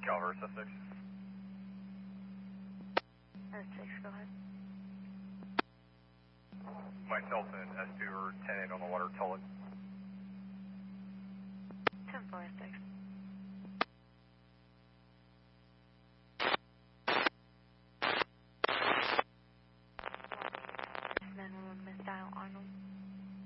Java S6. S6, go ahead. Myself and S2 are 10-8 on the water, Tullet. 10-4, S6.